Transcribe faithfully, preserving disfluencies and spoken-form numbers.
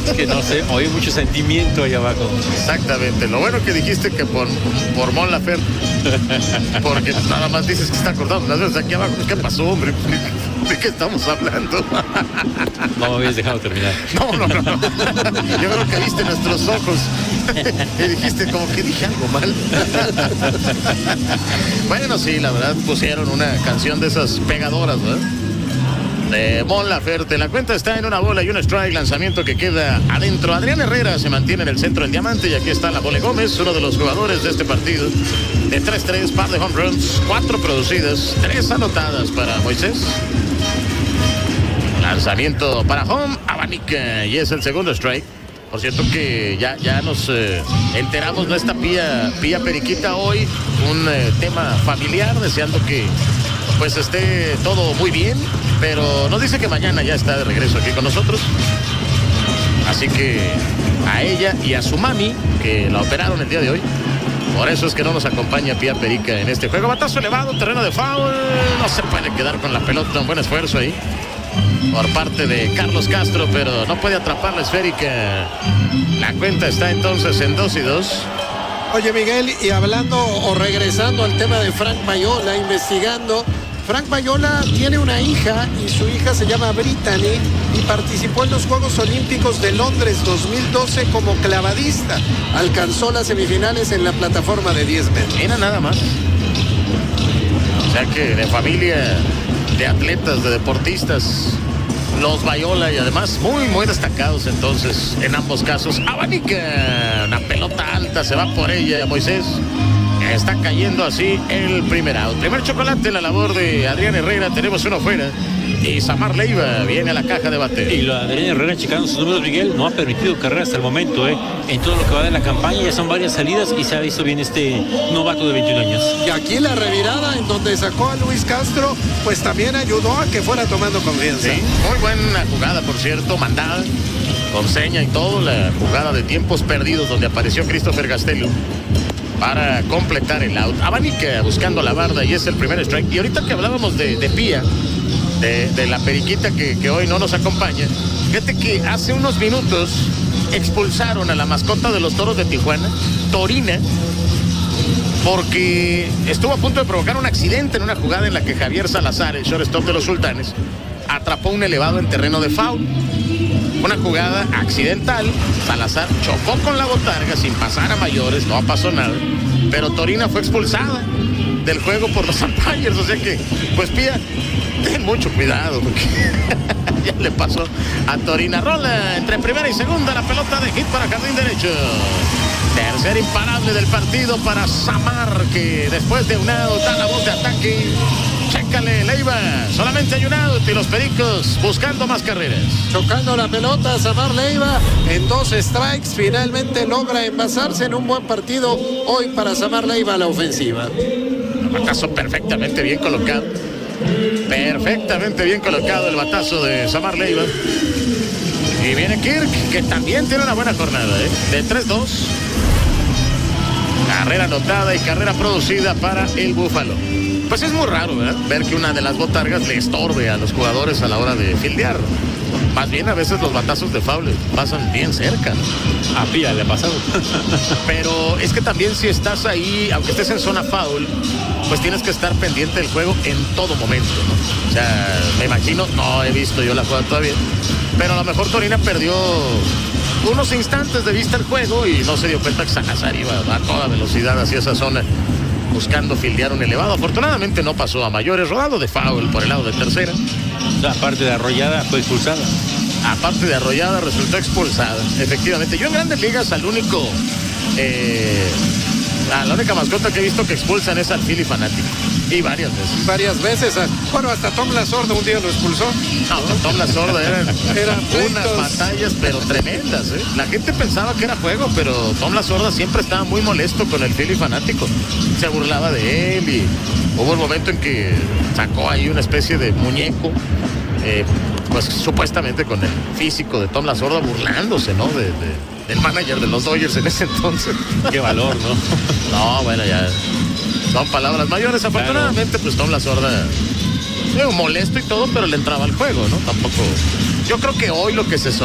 Es que no sé, hay mucho sentimiento ahí abajo. Exactamente. Lo bueno que dijiste que por, por Mon Laferte. Porque nada más dices que está cortado las veces aquí abajo. ¿Qué pasó, hombre? ¿De qué estamos hablando? No me habías dejado terminar. No, no, no, no. Yo creo que viste nuestros ojos y dijiste como que dije algo mal. Bueno, sí, la verdad pusieron una canción de esas pegadoras, ¿verdad? De Mon Laferte. La cuenta está en una bola y un strike. Lanzamiento que queda adentro. Adrián Herrera se mantiene en el centro del diamante. Y aquí está la Bole Gómez, uno de los jugadores de este partido. De tres tres, par de home runs, cuatro producidas, tres anotadas para Moisés. Lanzamiento para home, abanica. Y es el segundo strike. Por cierto que ya, ya nos eh, enteramos, ¿no? Esta Pía, Pía Periquita hoy. Un eh, tema familiar, deseando que pues esté todo muy bien. Pero nos dice que mañana ya está de regreso aquí con nosotros. Así que a ella y a su mami, que la operaron el día de hoy. Por eso es que no nos acompaña Pía Perica en este juego. Batazo elevado, terreno de foul. No se puede quedar con la pelota. Un buen esfuerzo ahí por parte de Carlos Castro, pero no puede atrapar la esférica. La cuenta está entonces en dos y dos. Oye, Miguel, y hablando o regresando al tema de Frank Mayola, investigando, Frank Mayola tiene una hija y su hija se llama Brittany y participó en los Juegos Olímpicos de Londres dos mil doce como clavadista. Alcanzó las semifinales en la plataforma de diez metros. Mira nada más. O sea que de familia de atletas, de deportistas, los Mayola, y además muy, muy destacados entonces en ambos casos. Abanica, una pelota alta, se va por ella Moisés. Está cayendo así el primer out. Primer chocolate en la labor de Adrián Herrera. Tenemos uno fuera. Y Samar Leiva viene a la caja de bater. Y lo de Adrián Herrera, checando sus números, Miguel, no ha permitido carrera hasta el momento, ¿eh? En todo lo que va de la campaña ya son varias salidas y se ha visto bien este novato de veintiún años. Y aquí la revirada en donde sacó a Luis Castro, pues también ayudó a que fuera tomando confianza. Sí, muy buena jugada, por cierto, mandada con seña y todo. La jugada de tiempos perdidos donde apareció Christopher Gastelum para completar el out. Abanica buscando la barda y es el primer strike. Y ahorita que hablábamos de, de Pía, de, de la Periquita que, que hoy no nos acompaña, fíjate que hace unos minutos expulsaron a la mascota de los Toros de Tijuana, Torina, porque estuvo a punto de provocar un accidente en una jugada en la que Javier Salazar, el shortstop de los Sultanes, atrapó un elevado en terreno de foul. Una jugada accidental. Salazar chocó con la botarga sin pasar a mayores, no pasó nada, pero Torina fue expulsada del juego por los umpires. O sea que, pues Pía, ten mucho cuidado porque ya le pasó a Torina. Rola entre primera y segunda, la pelota de hit para jardín derecho. Tercer imparable del partido para Samar, que después de un out da la voz de ataque. Chécale, Leiva, solamente hay un out y los Pericos buscando más carreras. Chocando la pelota, Samar Leiva en dos strikes, finalmente logra envasarse en un buen partido hoy para Samar Leiva la ofensiva. El batazo perfectamente bien colocado. Perfectamente bien colocado el batazo de Samar Leiva. Y viene Kirk, que también tiene una buena jornada, ¿eh? De tres dos. Carrera anotada y carrera producida para el Búfalo. Pues es muy raro, ¿verdad? Ver que una de las botargas le estorbe a los jugadores a la hora de fildear. Más bien a veces los batazos de foul pasan bien cerca, ¿no? A Pía le ha pasado. Pero es que también si estás ahí, aunque estés en zona foul, pues tienes que estar pendiente del juego en todo momento, ¿no? O sea, me imagino, no he visto yo la jugada todavía, pero a lo mejor Torina perdió unos instantes de vista el juego y no se dio cuenta que Salazar iba a toda velocidad hacia esa zona buscando fildear un elevado. Afortunadamente no pasó a mayores, rodado de foul por el lado de tercera. La parte de Arroyada fue expulsada. Aparte de Arroyada resultó expulsada, efectivamente. Yo en Grandes Ligas al único eh, a la única mascota que he visto que expulsan es al Philly fanático. Y varias veces. Varias veces. Bueno, hasta Tom La Sorda un día lo expulsó. No, Tom La Sorda eran, eran unas batallas pero tremendas, ¿eh? La gente pensaba que era juego, pero Tom La Sorda siempre estaba muy molesto con el Philly fanático. Se burlaba de él y hubo un momento en que sacó ahí una especie de muñeco, eh, pues supuestamente con el físico de Tom La Sorda, burlándose, ¿no? De, de, del manager de los Dodgers en ese entonces. Qué valor, ¿no? No, bueno, ya son palabras mayores. Afortunadamente, claro, pues Tom La Sorda, eh, molesto y todo, pero le entraba al juego, ¿no? Tampoco. Yo creo que hoy lo que se